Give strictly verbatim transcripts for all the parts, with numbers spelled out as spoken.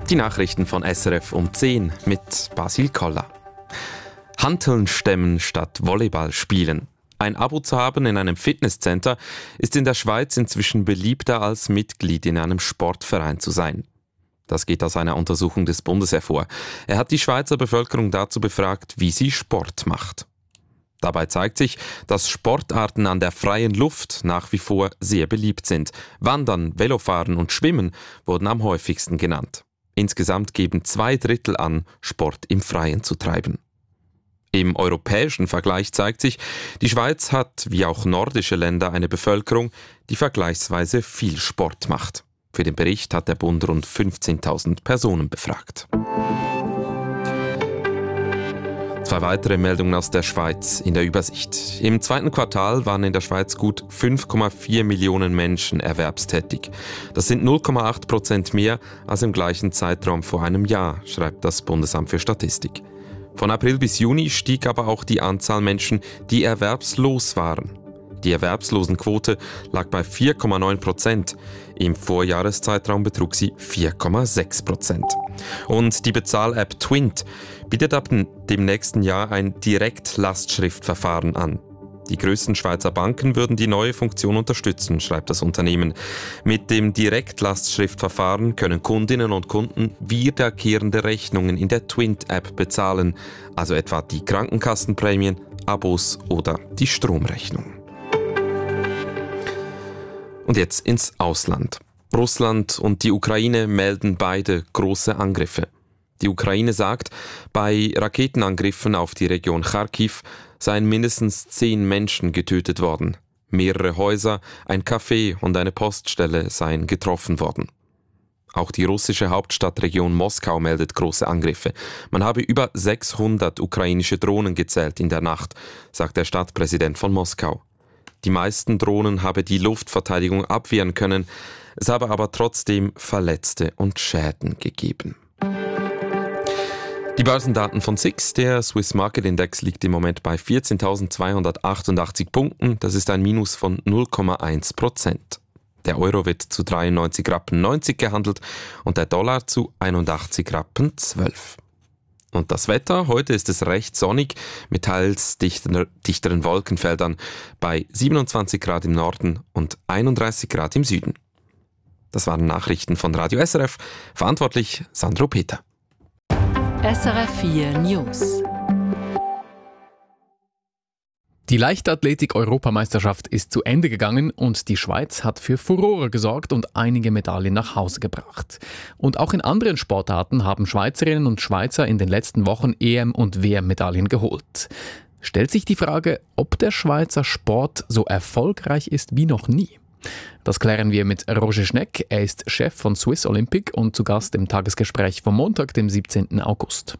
Die Nachrichten von S R F um zehn mit Basil Koller. Hanteln stemmen statt Volleyball spielen. Ein Abo zu haben in einem Fitnesscenter ist in der Schweiz inzwischen beliebter als Mitglied in einem Sportverein zu sein. Das geht aus einer Untersuchung des Bundes hervor. Er hat die Schweizer Bevölkerung dazu befragt, wie sie Sport macht. Dabei zeigt sich, dass Sportarten an der freien Luft nach wie vor sehr beliebt sind. Wandern, Velofahren und Schwimmen wurden am häufigsten genannt. Insgesamt geben zwei Drittel an, Sport im Freien zu treiben. Im europäischen Vergleich zeigt sich, die Schweiz hat, wie auch nordische Länder, eine Bevölkerung, die vergleichsweise viel Sport macht. Für den Bericht hat der Bund rund fünfzehntausend Personen befragt. Zwei weitere Meldungen aus der Schweiz in der Übersicht. Im zweiten Quartal waren in der Schweiz gut fünf Komma vier Millionen Menschen erwerbstätig. Das sind null Komma acht Prozent mehr als im gleichen Zeitraum vor einem Jahr, schreibt das Bundesamt für Statistik. Von April bis Juni stieg aber auch die Anzahl Menschen, die erwerbslos waren. Die Erwerbslosenquote lag bei vier Komma neun Prozent. Im Vorjahreszeitraum betrug sie vier Komma sechs Prozent. Und die Bezahl-App Twint bietet ab dem nächsten Jahr ein Direktlastschriftverfahren an. Die größten Schweizer Banken würden die neue Funktion unterstützen, schreibt das Unternehmen. Mit dem Direktlastschriftverfahren können Kundinnen und Kunden wiederkehrende Rechnungen in der Twint-App bezahlen, also etwa die Krankenkassenprämien, Abos oder die Stromrechnung. Und jetzt ins Ausland. Russland und die Ukraine melden beide große Angriffe. Die Ukraine sagt, bei Raketenangriffen auf die Region Charkiw seien mindestens zehn Menschen getötet worden. Mehrere Häuser, ein Café und eine Poststelle seien getroffen worden. Auch die russische Hauptstadtregion Moskau meldet große Angriffe. Man habe über sechshundert ukrainische Drohnen gezählt in der Nacht, sagt der Stadtpräsident von Moskau. Die meisten Drohnen habe die Luftverteidigung abwehren können, es habe aber trotzdem Verletzte und Schäden gegeben. Die Börsendaten von S I X, der Swiss Market Index, liegt im Moment bei vierzehntausendzweihundertachtundachtzig Punkten, das ist ein Minus von null Komma eins Prozent. Der Euro wird zu dreiundneunzig Rappen neunzig gehandelt und der Dollar zu einundachtzig Rappen zwölf. Und das Wetter, heute ist es recht sonnig mit teils dichter, dichteren Wolkenfeldern bei siebenundzwanzig Grad im Norden und einunddreißig Grad im Süden. Das waren Nachrichten von Radio S R F, verantwortlich Sandro Peter. S R F vier News. Die Leichtathletik-Europameisterschaft ist zu Ende gegangen und die Schweiz hat für Furore gesorgt und einige Medaillen nach Hause gebracht. Und auch in anderen Sportarten haben Schweizerinnen und Schweizer in den letzten Wochen E M- und W M-Medaillen geholt. Stellt sich die Frage, ob der Schweizer Sport so erfolgreich ist wie noch nie? Das klären wir mit Roger Schneck. Er ist Chef von Swiss Olympic und zu Gast im Tagesgespräch vom Montag, dem siebzehnten August.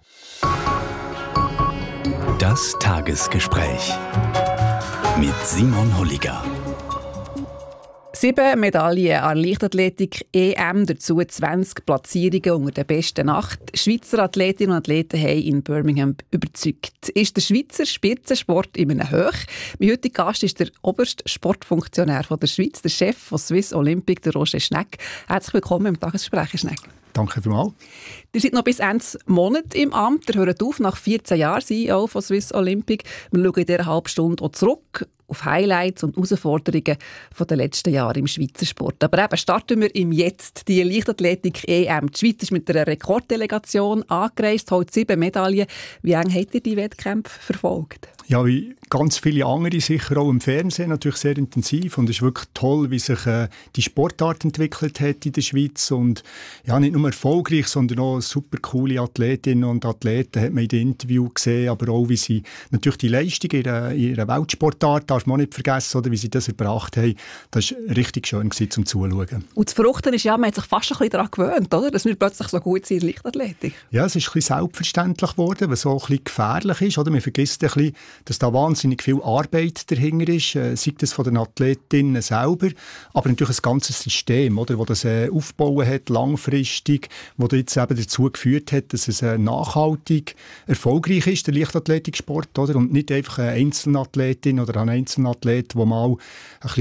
Das Tagesgespräch mit Simon Holliger. Sieben Medaillen an Leichtathletik E M, dazu zwanzig Platzierungen unter den besten acht. Schweizer Athletinnen und Athleten haben in Birmingham überzeugt. Ist der Schweizer Spitzensport in einem Hoch? Mein heutiger Gast ist der oberste Sportfunktionär von der Schweiz, der Chef von Swiss Olympic, der Roger Schneck. Herzlich willkommen im Tagesgespräch, Herr Schneck. Danke vielmals. Ihr seid noch bis Ende Monat im Amt. Ihr hört auf nach vierzehn Jahren C E O von Swiss Olympic. Wir schauen in dieser halben Stunde auch zurück auf Highlights und Herausforderungen von den letzten Jahren im Schweizer Sport. Aber eben starten wir im Jetzt. Die Leichtathletik E M. Die Schweiz ist mit einer Rekorddelegation angereist, holt sieben Medaillen. Wie eng habt ihr die Wettkämpfe verfolgt? Ja, wie ganz viele andere, sicher auch im Fernsehen, natürlich sehr intensiv. Und es ist wirklich toll, wie sich äh, die Sportart entwickelt hat in der Schweiz. Und ja, nicht nur erfolgreich, sondern auch super coole Athletinnen und Athleten hat man in den Interviews gesehen. Aber auch, wie sie natürlich die Leistung ihrer, ihrer Weltsportart, darf man auch nicht vergessen, oder, wie sie das erbracht haben. Das war richtig schön gewesen, zum Zuschauen. Und das Verrückte ist ja, man hat sich fast ein bisschen daran gewöhnt, oder? Dass wir plötzlich so gut sind in der Leichtathletik. Ja, es ist ein bisschen selbstverständlich geworden, was auch ein bisschen gefährlich ist. Oder? Man vergisst ein bisschen, dass da wahnsinnig viel Arbeit dahinter ist, äh, sei das von den Athletinnen selber, aber natürlich ein ganzes System, oder, das das äh, aufgebaut hat, langfristig, das jetzt eben dazu geführt hat, dass es äh, nachhaltig erfolgreich ist, der Leichtathletiksport, oder, und nicht einfach eine Einzelathletin oder ein Einzelathlet, der mal ein bisschen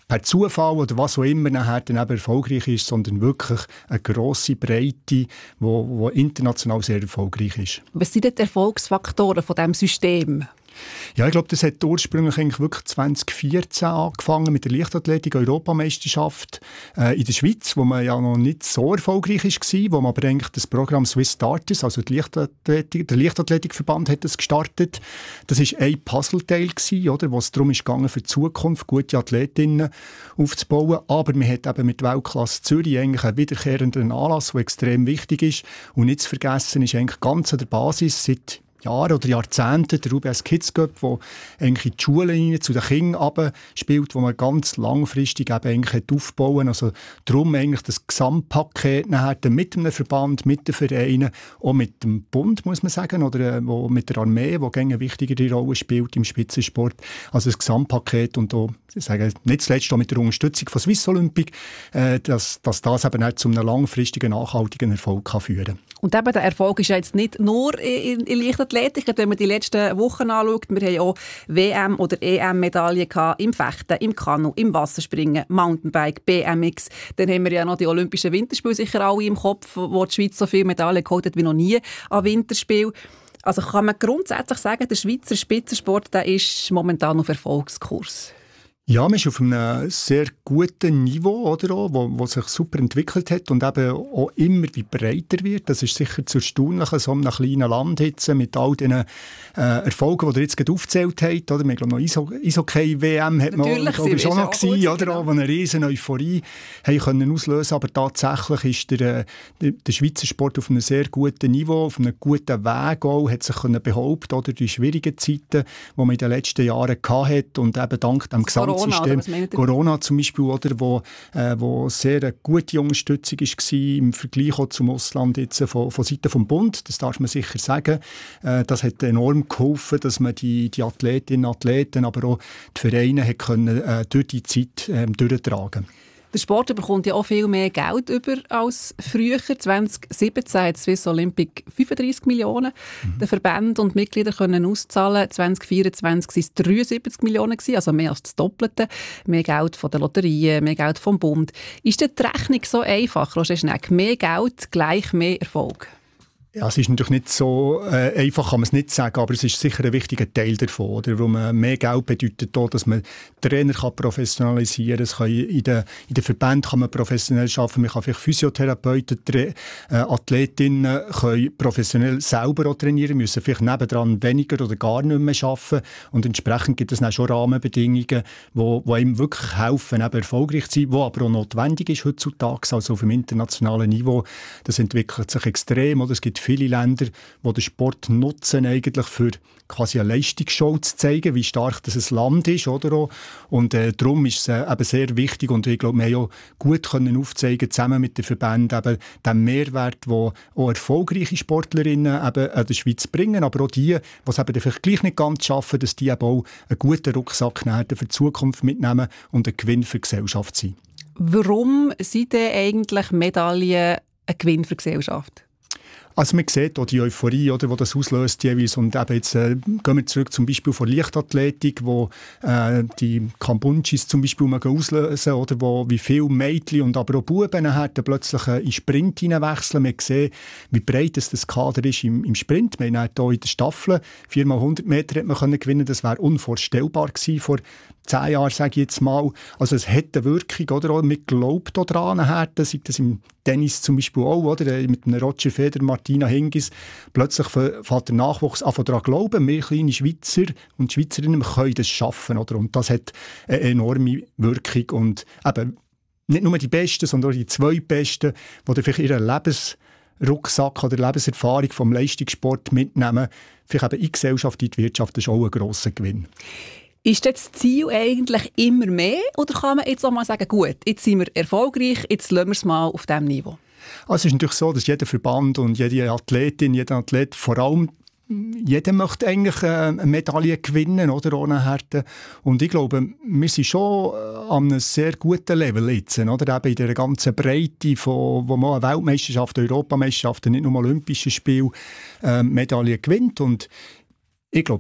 per Zufall oder was auch immer nachher dann eben erfolgreich ist, sondern wirklich eine grosse Breite, die international sehr erfolgreich ist. Was sind denn die Erfolgsfaktoren von diesem System? Ja, ich glaube, das hat ursprünglich eigentlich wirklich zwanzig vierzehn angefangen mit der Leichtathletik-Europameisterschaft äh, in der Schweiz, wo man ja noch nicht so erfolgreich war, wo man aber eigentlich das Programm Swiss Starters, also die Leichtathletik, der Leichtathletikverband hat das gestartet. Das war ein Puzzleteil gewesen, oder, wo es darum ging, für die Zukunft gute Athletinnen aufzubauen. Aber man hat eben mit Weltklasse Zürich eigentlich einen wiederkehrenden Anlass, der extrem wichtig ist. Und nicht zu vergessen ist eigentlich ganz an der Basis seit Jahren oder Jahrzehnten der U B S Kids Cup, der eigentlich in die Schulen rein, zu den Kindern spielt, wo man ganz langfristig eben eigentlich aufbauen. Also darum eigentlich das Gesamtpaket nachher mit einem Verband, mit den Vereinen, auch mit dem Bund, muss man sagen, oder äh, wo, mit der Armee, die eine wichtigere Rolle spielt im Spitzensport. Also das Gesamtpaket und auch, ich sage, nicht zuletzt auch mit der Unterstützung von Swiss Olympic, äh, dass, dass das eben auch zu einem langfristigen, nachhaltigen Erfolg kann führen kann. Und eben der Erfolg ist ja jetzt nicht nur in, in Leichtathletik. Wenn man die letzten Wochen anschaut, wir haben auch W M- oder E M-Medaillen im Fechten, im Kanu, im Wasserspringen, Mountainbike, B M X. Dann haben wir ja noch die Olympischen Winterspiele sicher alle im Kopf, wo die Schweiz so viele Medaillen geholt hat wie noch nie an Winterspielen. Also kann man grundsätzlich sagen, der Schweizer Spitzensport der ist momentan auf Erfolgskurs. Ja, man ist auf einem sehr guten Niveau, oder, auch, wo, wo sich super entwickelt hat und eben auch immer wie breiter wird. Das ist sicher zu erstaunlich, so einem kleinen Land jetzt, mit all den äh, Erfolgen, die ihr jetzt gerade aufgezählt habt. Oder? Wir haben noch Eishockey-W M hat man auch schon noch gesehen, oder, genau. Wo eine riesen Euphorie haben können auslösen. Aber tatsächlich ist der, der, der Schweizer Sport auf einem sehr guten Niveau, auf einem guten Weg auch, hat sich können behaupten, oder die schwierigen Zeiten, die man in den letzten Jahren hatte und eben dank dem Gesamt Corona, Corona zum Beispiel, oder, wo, äh, wo sehr eine gute Unterstützung war im Vergleich auch zum Ausland jetzt von, von Seiten des Bundes. Das darf man sicher sagen. Äh, das hat enorm geholfen, dass man die, die Athletinnen und Athleten, aber auch die Vereine hat können, äh, durch die Zeit äh, durchtragen. Der Sport bekommt ja auch viel mehr Geld über als früher. zwanzig siebzehn hat Swiss Olympic fünfunddreissig Millionen mhm. den Verbänden und Mitglieder können auszahlen. zwanzig vierundzwanzig waren es dreiundsiebzig Millionen, also mehr als das Doppelte. Mehr Geld von den Lotterien, mehr Geld vom Bund. Ist die Rechnung so einfach, Roger Schnegg? Mehr Geld gleich mehr Erfolg? Ja, es ist natürlich nicht so äh, einfach, kann man es nicht sagen, aber es ist sicher ein wichtiger Teil davon. Oder? Wo man mehr Geld bedeutet auch, dass man Trainer kann professionalisieren kann. Es kann in den in den Verbänden kann man professionell arbeiten. Man kann vielleicht Physiotherapeuten, Tra- äh, Athletinnen können professionell selber auch trainieren, müssen vielleicht nebendran weniger oder gar nicht mehr arbeiten. Und entsprechend gibt es dann schon Rahmenbedingungen, wo, wo einem wirklich helfen, eben erfolgreich zu sein, wo aber auch notwendig ist heutzutage, also auf dem internationalen Niveau. Das entwickelt sich extrem. Oder? Es gibt viele Länder, die den Sport nutzen, eigentlich für quasi eine Leistungsshow zu zeigen, wie stark das ein Land ist. Oder? Und äh, darum ist es äh, eben sehr wichtig und ich glaube, wir haben auch gut können aufzeigen, zusammen mit den Verbänden, eben den Mehrwert, den auch erfolgreiche Sportlerinnen eben an der Schweiz bringen, aber auch die, die es eben vielleicht gleich nicht ganz schaffen, dass die eben auch einen guten Rucksack für die Zukunft mitnehmen und ein Gewinn für die Gesellschaft sind. Warum sind denn eigentlich Medaillen ein Gewinn für die Gesellschaft? Also man sieht auch die Euphorie, oder, die das auslöst jeweils. Und eben jetzt äh, gehen wir zurück zum Beispiel von Leichtathletik, wo äh, die Kambunchis zum Beispiel auslösen, oder, wo wie viele Mädchen und aber auch Buben nachher plötzlich äh, in den Sprint hineinwechseln. Man sieht, wie breit das, das Kader ist im, im Sprint. Wir haben hier in der Staffel vier mal hundert Meter hat man können gewinnen. Das wäre unvorstellbar gewesen vor zehn Jahren, sage ich jetzt mal. Also es hat eine Wirkung, oder? Man glaubt auch daran, sei das im Tennis zum Beispiel auch, oder? Mit einem Roger Federer, Martina Hingis. Plötzlich fängt der Nachwuchs an daran zu glauben, wir kleine Schweizer und Schweizerinnen können das schaffen, oder? Und das hat eine enorme Wirkung. Und eben nicht nur die Besten, sondern auch die zwei Besten, die vielleicht ihren Lebensrucksack oder Lebenserfahrung vom Leistungssport mitnehmen, vielleicht eben in die Gesellschaft, in die Wirtschaft, das ist auch ein grosser Gewinn. Ist das Ziel eigentlich immer mehr oder kann man jetzt auch mal sagen, gut, jetzt sind wir erfolgreich, jetzt lassen wir es mal auf diesem Niveau? Also es ist natürlich so, dass jeder Verband und jede Athletin, jeder Athlet, vor allem jeder möchte eigentlich eine Medaille gewinnen, oder, ohne Härte. Und ich glaube, wir sind schon an einem sehr guten Level jetzt, oder? Eben in dieser ganzen Breite, von, wo man eine Weltmeisterschaft, Europameisterschaft, nicht nur Olympische Spiele, äh, Medaillen gewinnt. Und ich glaube,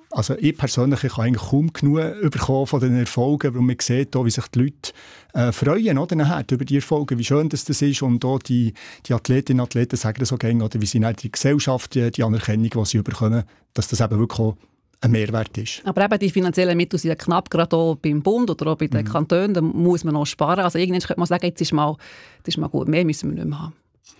Also ich persönlich ich kann eigentlich kaum genug bekommen von den Erfolgen, weil man sieht, auch, wie sich die Leute äh, freuen oder, nachher, über die Erfolge, wie schön das, das ist. Und auch die, die Athletinnen und Athleten sagen das auch gerne, oder wie sie in die Gesellschaft, die, die Anerkennung, die sie bekommen, dass das eben wirklich auch ein Mehrwert ist. Aber eben die finanziellen Mittel sind ja knapp, gerade auch beim Bund oder auch bei den mhm. Kantonen, da muss man noch sparen. Also irgendwann könnte man sagen, jetzt ist mal, das ist mal gut, mehr müssen wir nicht mehr haben.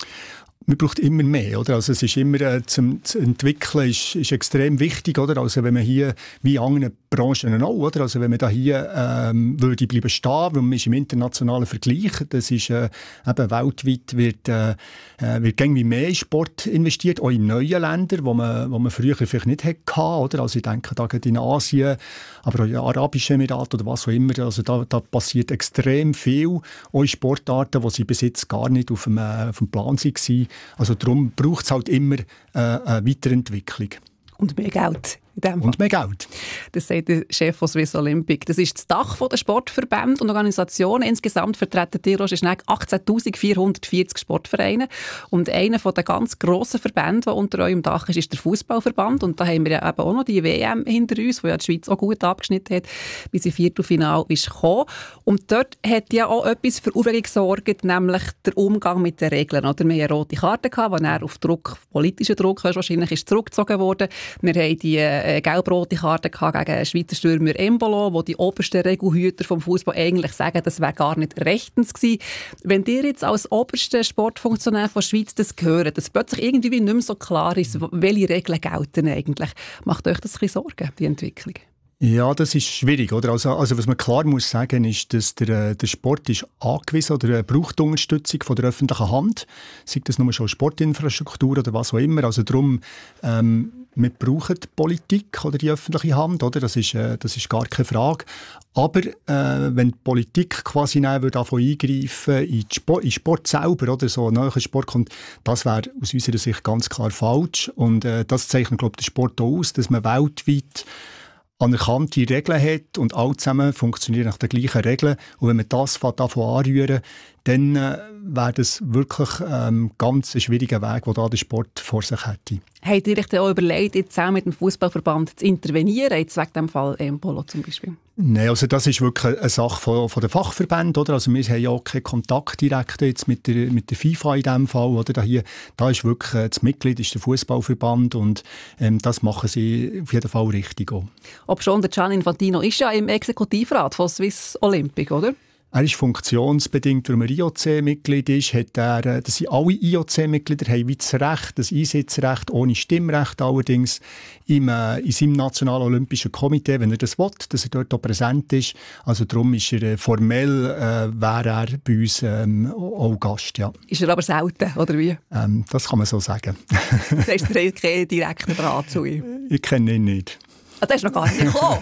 Man braucht immer mehr, oder? Also es ist immer äh, zum, zu entwickeln ist, ist extrem wichtig, oder? Also wenn man hier wie in anderen Branchen auch, oder? Also wenn man da hier ähm, würde bleiben stehen, weil man ist im internationalen Vergleich, das ist äh, eben weltweit wird äh, wird irgendwie mehr in Sport investiert, auch in neuen Ländern, wo man wo man früher vielleicht nicht hatte, oder? Also ich denke da gerade in Asien, aber auch in Arabischen Emiraten oder was auch immer. Also da, da passiert extrem viel, auch in Sportarten, die sie bis jetzt gar nicht auf dem, äh, auf dem Plan waren. Also darum braucht es halt immer äh, eine Weiterentwicklung. Und mehr Geld. Und mehr Geld. Das sagt der Chef von Swiss Olympic. Das ist das Dach der Sportverbände und Organisationen. Insgesamt vertreten die Roger Schnegg achtzehntausendvierhundertvierzig Sportvereine. Und einer der ganz grossen Verbände, der unter eurem Dach ist, ist der Fußballverband. Und da haben wir ja eben auch noch die W M hinter uns, wo ja die Schweiz auch gut abgeschnitten hat, bis im Viertelfinale ist gekommen. Und dort hat ja auch etwas für Aufregung gesorgt, nämlich der Umgang mit den Regeln. Oder wir hatten eine rote Karte, die dann auf Druck, politischen Druck wahrscheinlich, ist zurückgezogen worden. Wir haben die eine gelb-rote Karte gegen Schweizer Stürmer Embolo, wo die obersten Regelhüter vom Fußball eigentlich sagen, das wäre gar nicht rechtens gewesen. Wenn ihr jetzt als oberster Sportfunktionär von der Schweiz das hört, dass plötzlich irgendwie nicht mehr so klar ist, welche Regeln gelten eigentlich, macht euch das ein bisschen Sorgen, die Entwicklung? Ja, das ist schwierig, oder? Also, also was man klar muss sagen, ist, dass der, der Sport ist angewiesen oder braucht Unterstützung von der öffentlichen Hand, sei das nur schon Sportinfrastruktur oder was auch immer. Also darum, ähm, wir brauchen die Politik oder die öffentliche Hand, oder? Das ist, äh, das ist gar keine Frage. Aber äh, wenn die Politik quasi davon eingreifen in den Sport, in Sport selber, oder so neuer Sport kommt, das wäre aus unserer Sicht ganz klar falsch. Und äh, das zeichnet, glaube ich, den Sport auch aus, dass man weltweit anerkannte Regeln hat und alle zusammen funktionieren nach den gleichen Regeln. Und wenn man das davon anrühren, dann äh, wäre das wirklich ähm, ganz ein schwieriger Weg, den da der Sport vor sich hätte. Habt ihr euch dann auch überlegt, jetzt zusammen mit dem Fußballverband zu intervenieren, jetzt wegen dem Fall Embolo zum Beispiel? Nein, also das ist wirklich eine Sache von, von den Fachverbänden, oder? Also wir haben ja auch keinen Kontakt direkt jetzt mit der, mit der FIFA in diesem Fall, oder? Da, hier, da ist wirklich äh, das Mitglied ist der Fußballverband und ähm, das machen sie auf jeden Fall richtig auch. Ob schon der Gianni Infantino ist ja im Exekutivrat von Swiss Olympic, oder? Er ist funktionsbedingt, weil er I O C-Mitglied ist, hat er, dass sie alle I O C-Mitglieder haben wie das Recht, das Einsitzrecht ohne Stimmrecht allerdings im, äh, in seinem Nationalen Olympischen Komitee, wenn er das will, dass er dort auch präsent ist. Also darum ist er äh, formell, äh, wäre er bei uns ähm, auch Gast, ja. Ist er aber selten, oder wie? Ähm, das kann man so sagen. Das heißt, ihr habt keinen direkten Draht zu ihm? Ich kenne ihn nicht. Ah, der ist noch gar nicht gekommen.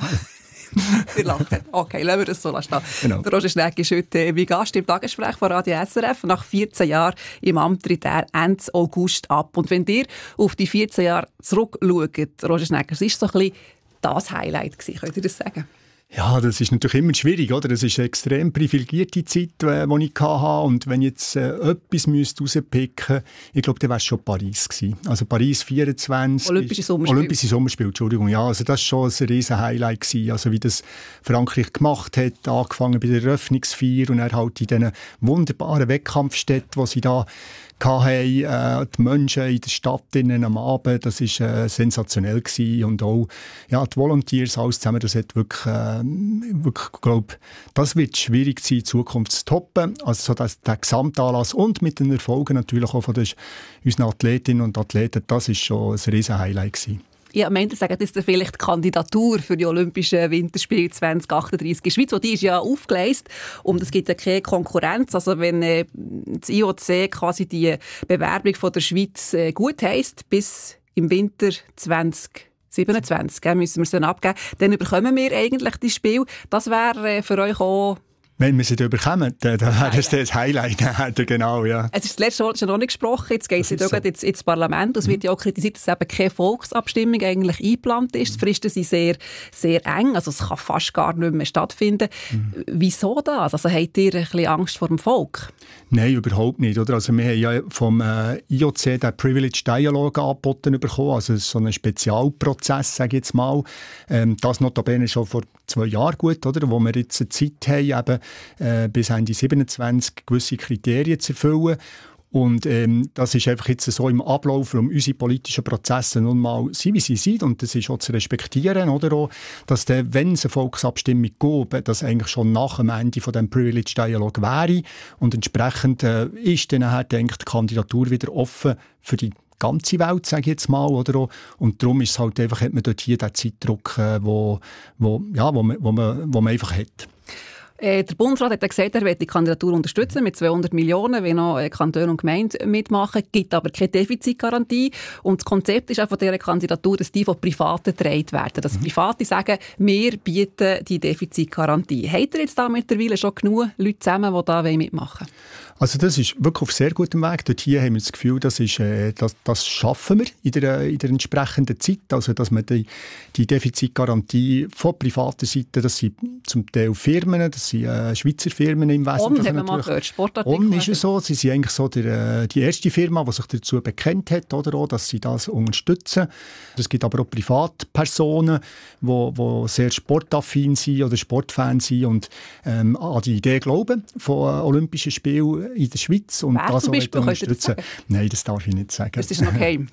Wir lachen. Okay, lassen wir das so stehen. Genau. Der Roger Schnegg ist heute wie Gast im Tagesgespräch von Radio S R F. Nach vierzehn Jahren im Amt tritt er Ende August ab. Und wenn ihr auf die vierzehn Jahre zurückschaut, Roger Schnegg, was war so ein bisschen das Highlight gewesen? Könnt ihr das sagen? Ja, das ist natürlich immer schwierig, oder? Das ist eine extrem privilegierte Zeit, äh, die ich hatte. Und wenn ich jetzt äh, etwas müsste rauspicken müsste, ich glaube, dann wäre es schon Paris gewesen. Also Paris vierundzwanzig. Olympische Sommerspiele. Olympische Sommerspiele, Entschuldigung. Ja, also das war schon ein riesen Highlight gewesen. Also wie das Frankreich gemacht hat, angefangen bei der Eröffnungsfeier und dann halt in diesen wunderbaren Wettkampfstätten, die sie da hatten, äh, die Menschen in der Stadt innen am Abend, das war äh, sensationell gewesen. Und auch ja, die Volunteers, alles zusammen, das hat wirklich, äh, wirklich glaub, das wird schwierig sein, in Zukunft zu toppen. Also so dass der Gesamtanlass und mit den Erfolgen natürlich auch von den, unseren Athletinnen und Athleten, das war schon ein riesen Highlight gewesen. Ja, am Ende sagen, das ist vielleicht die Kandidatur für die Olympischen Winterspiele zwanzig achtunddreißig in der Schweiz. Und die ist ja aufgeleistet und es gibt ja keine Konkurrenz. Also wenn äh, das I O C quasi die Bewerbung von der Schweiz äh, gut heisst, bis im Winter zwanzig siebenundzwanzig, gell, müssen wir es dann abgeben, dann bekommen wir eigentlich die Spiele. Das wäre äh, für euch auch Wenn wir sie bekommen, dann wäre das das Highlight. Genau, ja. Es ist das letzte Wort schon noch nicht gesprochen, jetzt geht es so. ins, ins Parlament. Es mhm. wird ja auch kritisiert, dass eben keine Volksabstimmung eigentlich eingeplant ist. Die Fristen sind sehr, sehr eng, also es kann fast gar nicht mehr stattfinden. Mhm. Wieso das? Also habt ihr ein bisschen Angst vor dem Volk? Nein, überhaupt nicht. Oder? Also wir haben ja vom äh, I O C den Privilege Dialogue angeboten bekommen, also so einen Spezialprozess, sage ich jetzt mal. Ähm, das notabene schon vor zwei Jahren gut, oder? Wo wir jetzt eine Zeit haben, eben, äh, bis Ende siebenundzwanzig gewisse Kriterien zu erfüllen. Und ähm, das ist einfach jetzt so im Ablauf, um unsere politischen Prozesse nun mal sind, wie sie sind. Und das ist auch zu respektieren, oder auch, dass der, wenn es eine Volksabstimmung gäbe, das eigentlich schon nach dem Ende von dem Privilege Dialog wäre. Und entsprechend äh, ist dann nachher, denke ich, die Kandidatur wieder offen für die ganze Welt, sage ich jetzt mal, oder? Und darum ist es halt einfach, hat man dort hier den Zeitdruck, äh, wo, wo, ja, wo, man, wo, man, wo man einfach hat. Äh, der Bundesrat hat gesagt, er will die Kandidatur unterstützen mit zweihundert Millionen, wenn noch Kantone und Gemeinden mitmachen, gibt aber keine Defizitgarantie. Und das Konzept ist auch von dieser Kandidatur, dass die von Privaten getragen werden. Dass Private sagen, wir bieten die Defizitgarantie. Habt ihr jetzt da mittlerweile schon genug Leute zusammen, die da mitmachen wollen? Also das ist wirklich auf sehr gutem Weg. Dort hier haben wir das Gefühl, das, ist, äh, das, das schaffen wir in der, in der entsprechenden Zeit. Also dass man die, die Defizitgarantie von privater Seite, das sind zum Teil Firmen, das sind äh, Schweizer Firmen im Wesentlichen. On, haben wir mal gehört, Sportartikel. On ist es so, sie sind eigentlich so der, äh, die erste Firma, die sich dazu bekennt hat, oder auch, dass sie das unterstützen. Es gibt aber auch Privatpersonen, die wo, wo sehr sportaffin sind oder Sportfans sind und ähm, an die Idee glauben von äh, Olympischen Spielen in der Schweiz und Wer das zum Beispiel, unterstützen. Nein, das darf ich nicht sagen. Das ist noch geheim.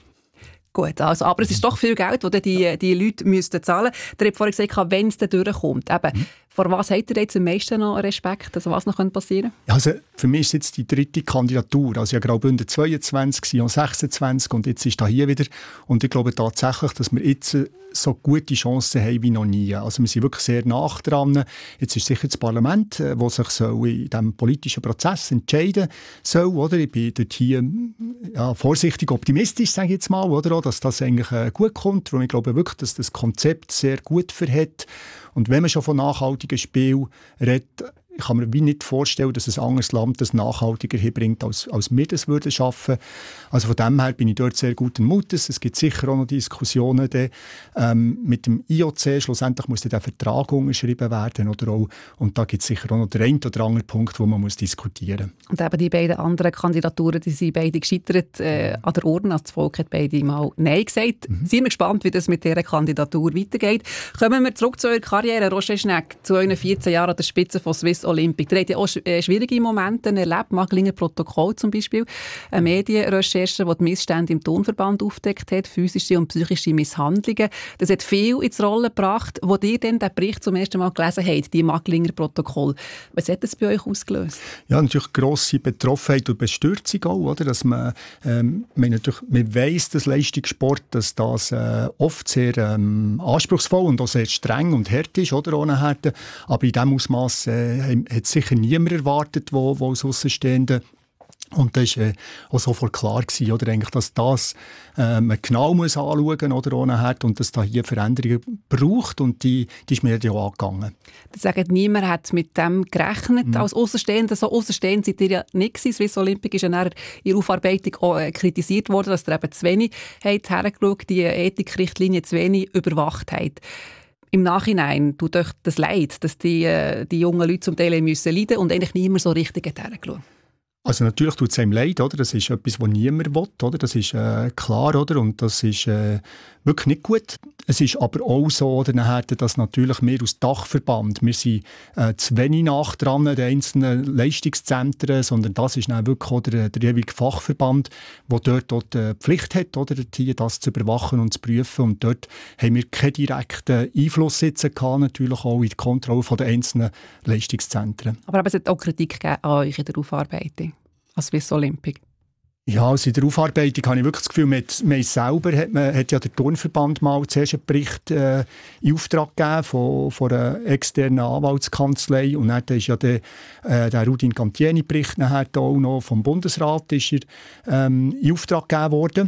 Gut, also, aber es ist doch viel Geld, das die, die Leute müssten zahlen müssen. Ihr habt vorhin gesagt, wenn es dann durchkommt. Eben, mhm. Vor was habt ihr jetzt am meisten noch Respekt? Also was noch passieren könnte? Also für mich ist jetzt die dritte Kandidatur. Also ich habe Graubünden zweiundzwanzig, und sechsundzwanzig und jetzt ist da hier wieder. Und ich glaube tatsächlich, dass wir jetzt so gute Chancen haben wie noch nie. Also wir sind wirklich sehr nah dran. Jetzt ist sicher das Parlament, das sich so in diesem politischen Prozess entscheiden soll. Oder? Ich bin dort hier ja, vorsichtig optimistisch, sage ich jetzt mal, oder? Dass das eigentlich äh, gut kommt. Und ich glaube wirklich, dass das Konzept sehr gut verhält. Und wenn man schon von nachhaltigen Spielen redet, ich kann mir wie nicht vorstellen, dass ein anderes Land das nachhaltiger hinbringt, als, als wir das würden schaffen. Also von dem her bin ich dort sehr guten Mutes. Es gibt sicher auch noch Diskussionen de, ähm, mit dem I O C. Schlussendlich muss der Vertrag unterschrieben werden. Oder auch, und da gibt es sicher auch noch den einen oder anderen Punkt, wo man muss diskutieren muss. Und eben die beiden anderen Kandidaturen, die sind beide gescheitert äh, an der Urne. Also das Volk hat beide mal Nein gesagt. Mhm. Sind wir gespannt, wie das mit dieser Kandidatur weitergeht. Kommen wir zurück zu eurer Karriere. Roger Schnegg, zu euren vierzehn Jahren an der Spitze von Swiss Olympic. Ihr habt ja auch schwierige Momente erlebt, Maglinger Protokoll zum Beispiel, eine Medienrecherche, die die Missstände im Turnverband aufdeckt hat, physische und psychische Misshandlungen. Das hat viel ins Rollen gebracht. Wo ihr dann den Bericht zum ersten Mal gelesen habt, die Maglinger Protokoll, was hat das bei euch ausgelöst? Ja, natürlich grosse Betroffenheit und Bestürzung auch, oder? Dass man, ähm, man, natürlich, man weiss, dass Leistungssport, dass das äh, oft sehr ähm, anspruchsvoll und auch sehr streng und hart ist, oder? Ohne Härte. Aber in diesem Ausmaß äh, hat sicher niemand erwartet, wo, wo als Aussenstehende. Und das war äh, auch sofort klar gewesen, oder, eigentlich, dass das äh, man genau muss anschauen muss, oder, ohne Herd, und dass da hier Veränderungen braucht. Und die, die ist mir ja angegangen. Das sagt, niemand hat mit dem gerechnet. Mhm. Als Aussenstehender, so aussenstehend seid ihr ja nicht gewesen. Swiss Olympic ist ja in ihrer Aufarbeitung auch äh, kritisiert worden, dass ihr eben zu wenig habt hergeschaut, die Ethikrichtlinie zu wenig überwacht habt. Im Nachhinein tut euch das leid, dass die, die jungen Leute zum Teil leiden müssen und eigentlich niemand so richtig hergeschaut. Also natürlich tut es einem leid, oder? Das ist etwas, was niemand will, oder? Das ist äh, klar, oder? Und das ist äh, wirklich nicht gut. Es ist aber auch so, oder, dass natürlich wir als Dachverband, wir sind äh, zu wenig nach dran an den einzelnen Leistungszentren, sondern das ist dann wirklich auch der, der jeweilige Fachverband, der dort auch die Pflicht hat, oder, hier das zu überwachen und zu prüfen. Und dort haben wir keinen direkten Einfluss jetzt gehabt, natürlich auch in die Kontrolle der einzelnen Leistungszentren. Aber es hat auch Kritik gegeben an euch in der Aufarbeitung, als Swiss Olympic. Ja, also in der Aufarbeitung habe ich wirklich das Gefühl, mit mir selber hat, man, hat ja der Turnverband mal zuerst einen Bericht äh, in Auftrag gegeben von, von einer externen Anwaltskanzlei und dann ist ja der, äh, der Rudin Cantieni-Bericht nachher auch noch vom Bundesrat ist er, ähm, in Auftrag gegeben worden.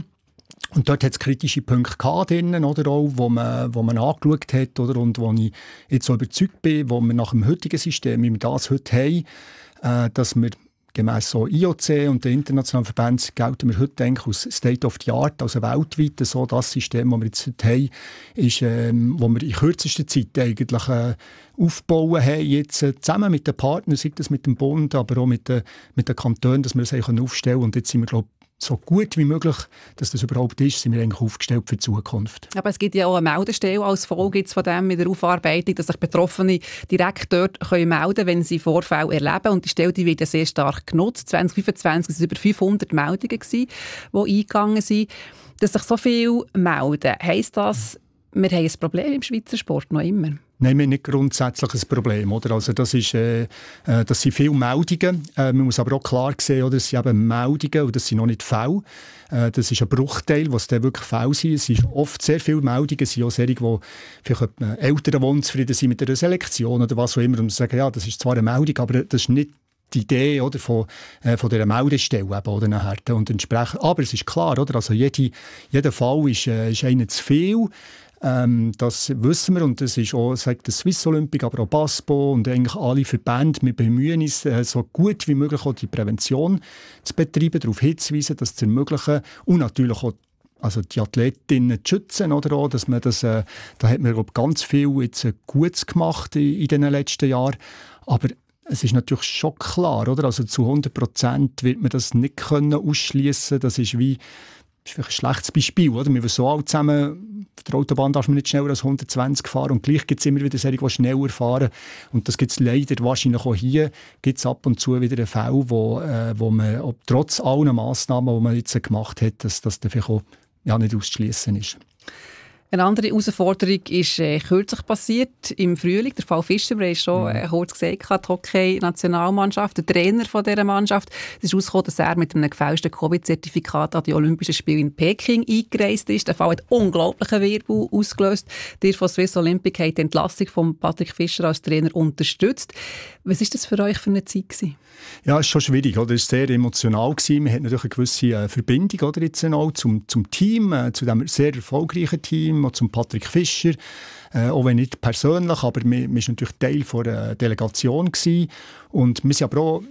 Und dort hat es kritische Punkte gehabt drinnen, oder auch, wo man, wo man angeschaut hat, oder, und wo ich jetzt so überzeugt bin, wo wir nach dem heutigen System, wie wir das heute haben, äh, dass wir gemäss so I O C und den internationalen Verbänden gelten wir heute eigentlich aus State of the Art, also weltweit so das System, das wir jetzt heute haben, ist, ähm, wo wir in kürzester Zeit eigentlich äh, aufbauen haben, jetzt äh, zusammen mit den Partnern, sei das mit dem Bund, aber auch mit, äh, mit den Kantonen, dass wir das eigentlich aufstellen können. Und jetzt sind wir, glaube ich, so gut wie möglich, dass das überhaupt ist, sind wir eigentlich aufgestellt für die Zukunft. Aber es gibt ja auch eine Meldestelle als Folge jetzt von dem mit der Aufarbeitung, dass sich Betroffene direkt dort können melden, wenn sie Vorfälle erleben. Und die Stelle die wird ja sehr stark genutzt. zwanzig fünfundzwanzig waren es über fünfhundert Meldungen, die eingegangen sind. Dass sich so viel melden, heisst das, wir haben ein Problem im Schweizer Sport noch immer? Nein, wir haben nicht grundsätzlich ein Problem. Oder? Also das, ist, äh, das sind viele Meldungen. Äh, man muss aber auch klar sehen, oder? Es sind eben Meldungen und das sind noch nicht Fälle. Äh, das ist ein Bruchteil, was dann wirklich Fälle sind. Es sind oft sehr viele Meldungen. Es sind auch solche, die vielleicht Eltern, die unzufrieden sind mit einer Selektion oder was auch immer. Und sagen, ja, das ist zwar eine Meldung, aber das ist nicht die Idee, oder, von, äh, von dieser Meldestelle eben, oder, nachher. Und entsprechend, aber es ist klar, oder? Also jede, jeder Fall ist, äh, ist einer zu viel. Ähm, das wissen wir und das ist auch, sagt der Swiss Olympic, aber auch BASPO und eigentlich alle Verbände. Wir bemühen uns, äh, so gut wie möglich auch die Prävention zu betreiben, darauf hinzuweisen, das zu ermöglichen und natürlich auch also die Athletinnen zu schützen, oder auch, dass man das, äh, da hat man glaub, ganz viel jetzt, äh, Gutes gemacht in, in den letzten Jahren, aber es ist natürlich schon klar, oder? Also zu hundert Prozent wird man das nicht können ausschliessen. Das ist wie Das ist vielleicht ein schlechtes Beispiel. Oder? Wir so alle zusammen, auf der Autobahn darf man nicht schneller als hundertzwanzig fahren und gleich gibt es immer wieder solche, die schneller fahren. Und das gibt es leider wahrscheinlich auch hier, gibt es ab und zu wieder einen Fall, wo, äh, wo man ob, trotz allen Massnahmen, die man jetzt gemacht hat, dass das vielleicht auch ja, nicht auszuschliessen ist. Eine andere Herausforderung ist äh, kürzlich passiert, im Frühling. Der Fall Fischer, wir haben schon äh, kurz gesagt, die Hockey-Nationalmannschaft, der Trainer von dieser Mannschaft, es ist herausgekommen, dass er mit einem gefälschten Covid-Zertifikat an die Olympischen Spiele in Peking eingereist ist. Der Fall hat unglaublichen Wirbel ausgelöst. Die von Swiss Olympic hat die Entlassung von Patrick Fischer als Trainer unterstützt. Was war das für euch für eine Zeit gewesen? Ja, es ist schon schwierig. Oder? Es war sehr emotional gewesen. Man hat natürlich eine gewisse äh, Verbindung oder, jetzt auch zum, zum Team, äh, zu diesem sehr erfolgreichen Team, auch zum Patrick Fischer. Äh, auch wenn nicht persönlich, aber wir, wir waren natürlich Teil der Delegation gewesen. Und wir sind aber auch